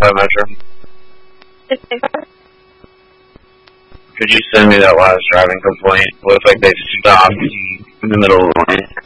by Metro? If they are. Could you send me that last driving complaint? Looks like they stopped in the middle of the lane.